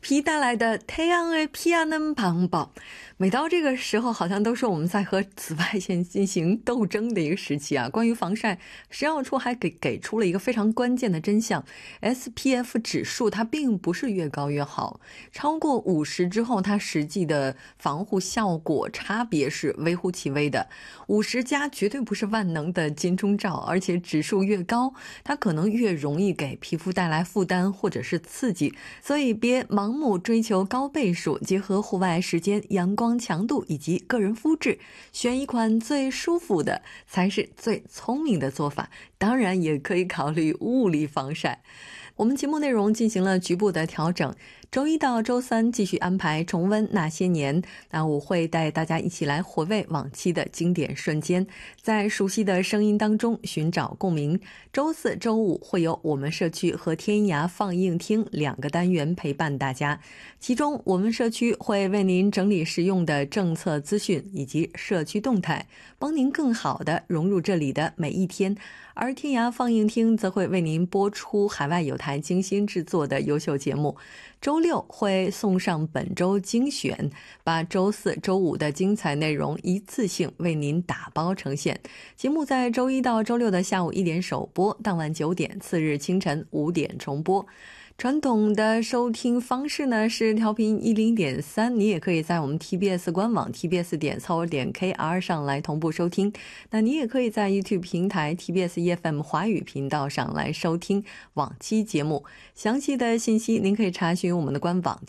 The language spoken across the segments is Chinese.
비带来的太阳을 피하는 방법， 每到这个时候好像都是我们在和紫外线进行斗争的一个时期啊。关于防晒，食药处还给出了一个非常关键的真相， SPF 指数它并不是越高越好，超过50之后它实际的防护效果差别是微乎其微的。50加绝对不是万能的金钟罩，而且指数越高它可能越容易给皮肤带来负担或者是刺激，所以别盲目追求高倍数，结合户外时间、阳光强度以及个人肤质，选一款最舒服的才是最聪明的做法。当然也可以考虑物理防晒。我们节目内容进行了局部的调整，周一到周三继续安排重温那些年，那我会带大家一起来回味往期的经典瞬间，在熟悉的声音当中寻找共鸣。周四周五会有我们社区和天涯放映厅2个单元陪伴大家，其中我们社区会为您整理实用的政策资讯以及社区动态，帮您更好地融入这里的每一天，而天涯放映厅则会为您播出海外有台精心制作的优秀节目。周六会送上本周精选，把周四周五的精彩内容一次性为您打包呈现。节目在周一到周六的下午1点首播，当晚9点，次日清晨5点重播。传统的收听方式呢是调频100.3，你也可以在我们 TBS 官网 tbs.seoul.kr 上来同步收听，那你也可以在 YouTube 平台 TBS EFM 华语频道上来收听往期节目。详细的信息您可以查询我们的官网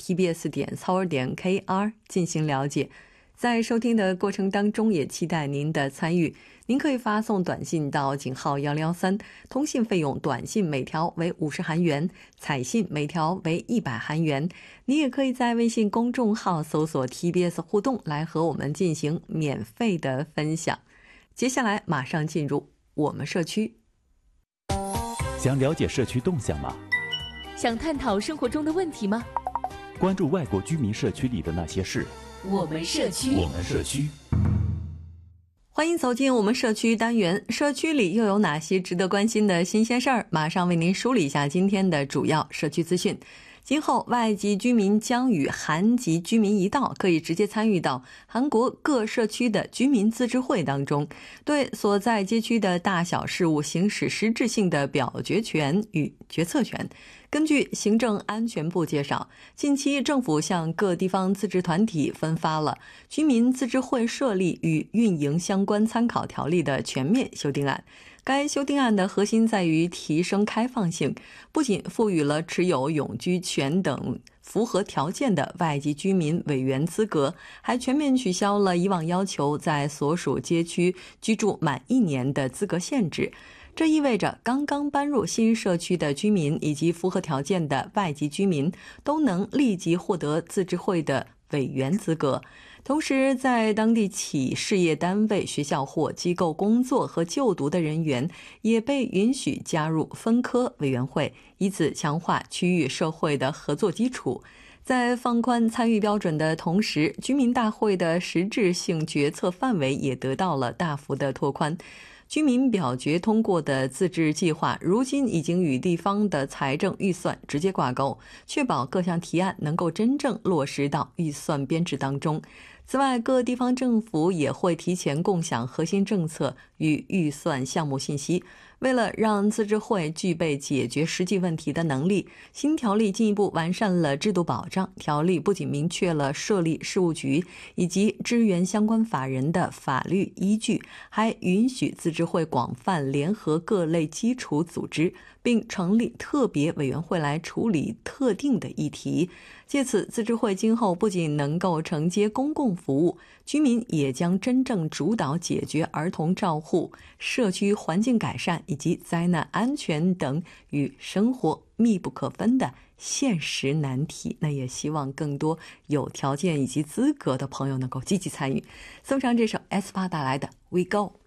tbs.seoul.kr 进行了解。在收听的过程当中也期待您的参与，您可以发送短信到井号1113，通信费用短信每条为50韩元，彩信每条为100韩元。你也可以在微信公众号搜索 TBS 互动来和我们进行免费的分享。接下来马上进入我们社区。 想了解社区动向吗？ 想探讨生活中的问题吗？ 关注外国居民社区里的那些事。 我们社区， 我们社区。 欢迎走进我们社区单元，社区里又有哪些值得关心的新鲜事儿？马上为您梳理一下今天的主要社区资讯。今后外籍居民将与韩籍居民一道，可以直接参与到韩国各社区的居民自治会当中，对所在街区的大小事务行使实质性的表决权与决策权。根据行政安全部介绍，近期政府向各地方自治团体分发了居民自治会设立与运营相关参考条例的全面修订案。该修订案的核心在于提升开放性，不仅赋予了持有永居权等符合条件的外籍居民委员资格，还全面取消了以往要求在所属街区居住满1年的资格限制。这意味着刚刚搬入新社区的居民以及符合条件的外籍居民都能立即获得自治会的委员资格。同时，在当地企事业单位、学校或机构工作和就读的人员也被允许加入分科委员会，以此强化区域社会的合作基础。在放宽参与标准的同时，居民大会的实质性决策范围也得到了大幅的拓宽。居民表决通过的自治计划如今已经与地方的财政预算直接挂钩，确保各项提案能够真正落实到预算编制当中。此外，各地方政府也会提前共享核心政策与预算项目信息。为了让自治会具备解决实际问题的能力，新条例进一步完善了制度保障。条例不仅明确了设立事务局以及支援相关法人的法律依据，还允许自治会广泛联合各类基础组织，并成立特别委员会来处理特定的议题。借此，自治会今后不仅能够承接公共服务，居民也将真正主导解决儿童照护、社区环境改善以及灾难安全等与生活密不可分的现实难题。那也希望更多有条件以及资格的朋友能够积极参与。送上这首 aespa 带来的 We Go。